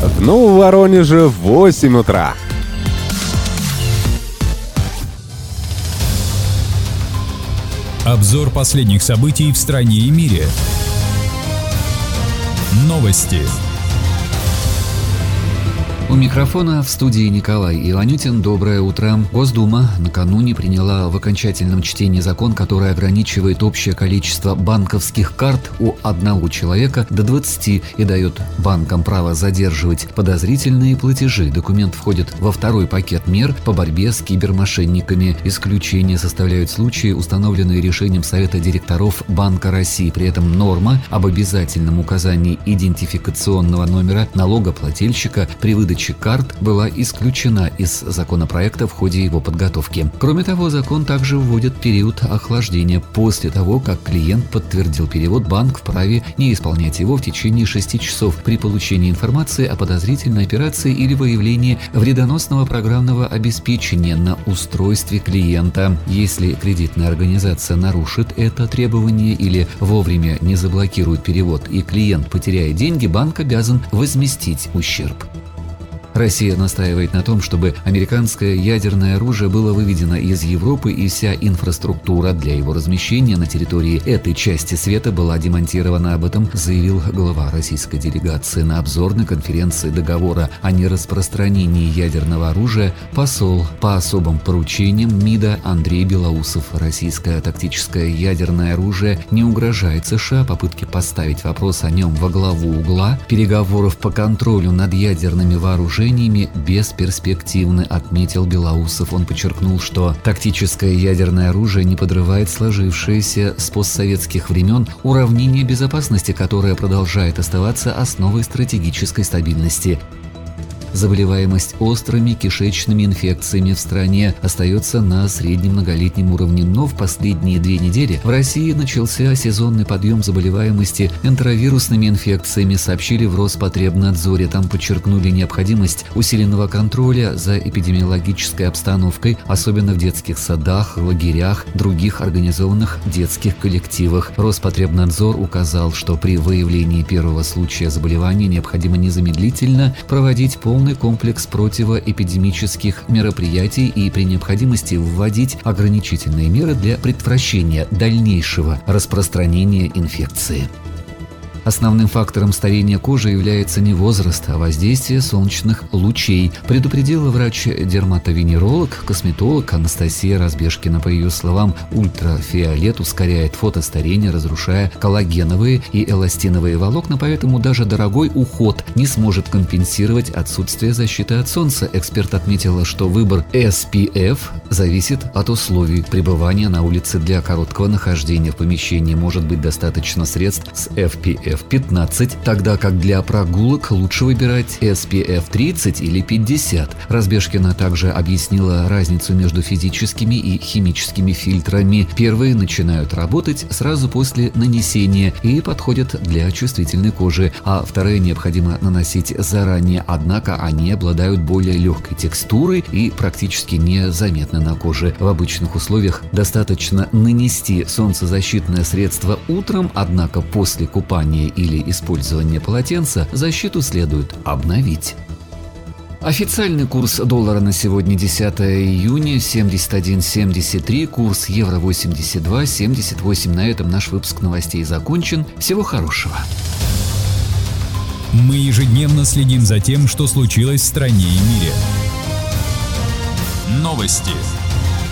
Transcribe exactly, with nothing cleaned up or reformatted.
В Новом Воронеже в восемь утра. Обзор последних событий в стране и мире. Новости. У микрофона в студии Николай Иванютин. Доброе утро. Госдума накануне приняла в окончательном чтении закон, который ограничивает общее количество банковских карт у одного человека до двадцати и дает банкам право задерживать подозрительные платежи. Документ входит во второй пакет мер по борьбе с кибермошенниками. Исключение составляют случаи, установленные решением Совета директоров Банка России. При этом норма об обязательном указании идентификационного номера налогоплательщика при выдаче карт была исключена из законопроекта в ходе его подготовки. Кроме того, закон также вводит период охлаждения. После того, как клиент подтвердил перевод, банк вправе не исполнять его в течение шести часов при получении информации о подозрительной операции или выявлении вредоносного программного обеспечения на устройстве клиента. Если кредитная организация нарушит это требование или вовремя не заблокирует перевод и клиент потеряет деньги, банк обязан возместить ущерб. Россия настаивает на том, чтобы американское ядерное оружие было выведено из Европы, и вся инфраструктура для его размещения на территории этой части света была демонтирована. Об этом заявил глава российской делегации на обзорной конференции договора о нераспространении ядерного оружия посол по особым поручениям МИДа Андрей Белоусов. Российское тактическое ядерное оружие не угрожает США. Попытки поставить вопрос о нем во главу угла переговоров по контролю над ядерными вооружениями бесперспективны, отметил Белоусов. Он подчеркнул, что тактическое ядерное оружие не подрывает сложившееся с постсоветских времен уравнение безопасности, которое продолжает оставаться основой стратегической стабильности. Заболеваемость острыми кишечными инфекциями в стране остается на среднем многолетнем уровне, но в последние две недели в России начался сезонный подъем заболеваемости энтеровирусными инфекциями, сообщили в Роспотребнадзоре. Там подчеркнули необходимость усиленного контроля за эпидемиологической обстановкой, особенно в детских садах, лагерях, других организованных детских коллективах. Роспотребнадзор указал, что при выявлении первого случая заболевания необходимо незамедлительно проводить полный комплекс противоэпидемических мероприятий и при необходимости вводить ограничительные меры для предотвращения дальнейшего распространения инфекции. Основным фактором старения кожи является не возраст, а воздействие солнечных лучей, предупредила врач-дерматовенеролог, косметолог Анастасия Разбежкина. По ее словам, ультрафиолет ускоряет фотостарение, разрушая коллагеновые и эластиновые волокна, поэтому даже дорогой уход не сможет компенсировать отсутствие защиты от солнца. Эксперт отметила, что выбор эс пи эф зависит от условий пребывания на улице. Для короткого нахождения в помещении может быть достаточно средств с эф пи эф пятнадцать, тогда как для прогулок лучше выбирать эс пи эф тридцать или пятьдесят. Разбежкина также объяснила разницу между физическими и химическими фильтрами. Первые начинают работать сразу после нанесения и подходят для чувствительной кожи, а вторые необходимо наносить заранее, однако они обладают более легкой текстурой и практически незаметны на коже. В обычных условиях достаточно нанести солнцезащитное средство утром, однако после купания или использования полотенца защиту следует обновить. Официальный курс доллара на сегодня десятое июня семьдесят один семьдесят три, курс евро восемьдесят два семьдесят восемь. На этом наш выпуск новостей закончен. Всего хорошего. Мы ежедневно следим за тем, что случилось в стране и мире. Новости.